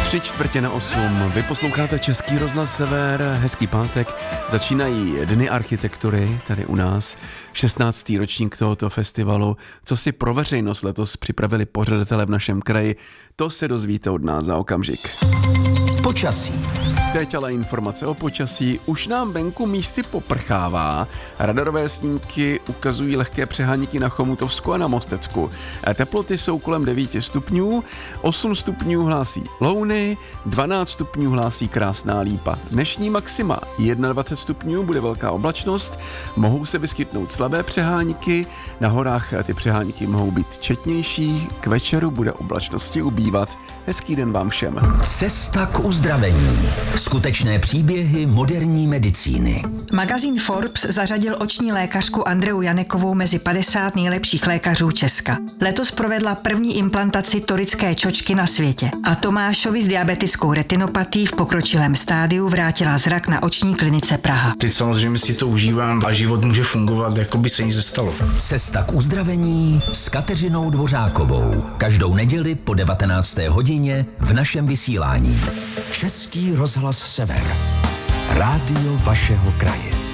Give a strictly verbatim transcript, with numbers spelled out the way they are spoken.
Tři čtvrtě na osm. Vy posloucháte Český rozhlas Sever. Hezký pátek. Začínají Dny architektury tady u nás. šestnáctý ročník tohoto festivalu. Co si pro veřejnost letos připravili pořadatelé v našem kraji, to se dozvíte od nás za okamžik. Počasí. Teď ale informace o počasí. Už nám venku místy poprchává. Radarové snímky ukazují lehké přeháníky na Chomutovsku a na Mostecku. Teploty jsou kolem devět stupňů, osm stupňů hlásí Louny, dvanáct stupňů hlásí Krásná Lípa. Dnešní maxima dvacet jedna stupňů, bude velká oblačnost, mohou se vyskytnout slabé přeháníky, na horách ty přeháníky mohou být četnější, k večeru bude oblačnosti ubývat. Hezký den vám všem. Cesta k uzdravení. Skutečné příběhy moderní medicíny. Magazín Forbes zařadil oční lékařku Andreu Janekovou mezi padesát nejlepších lékařů Česka. Letos provedla první implantaci torické čočky na světě. A Tomášovi s diabetickou retinopatií v pokročilém stádiu vrátila zrak na oční klinice Praha. Teď samozřejmě si to užívám a život může fungovat, jako by se nic nestalo. Cesta k uzdravení s Kateřinou Dvořákovou. Každou neděli po devatenácté hodině v našem vysílání. Český rozhlas Sever. Rádio vašeho kraje.